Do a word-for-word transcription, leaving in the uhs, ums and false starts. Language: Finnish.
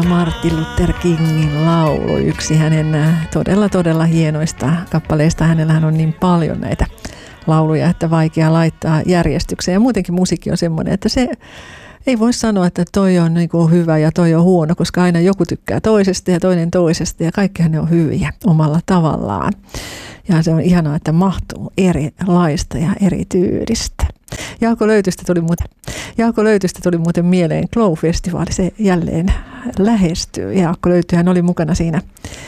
Martin Luther Kingin laulu, yksi hänen todella todella hienoista kappaleista. Hänellähän on niin paljon näitä lauluja, että vaikea laittaa järjestykseen. Ja muutenkin musiikki on semmoinen, että se ei voi sanoa, että toi on niin kuin hyvä ja toi on huono, koska aina joku tykkää toisesta ja toinen toisesta ja kaikkihan ne on hyviä omalla tavallaan. Ja se on ihanaa, että mahtuu erilaista ja eri tyylistä. Jaakko Löytystä tuli muuten, Jaakko Löytystä tuli muuten mieleen Glow-festivaali, se jälleen lähestyy. Jaakko Löytyhän oli mukana siinä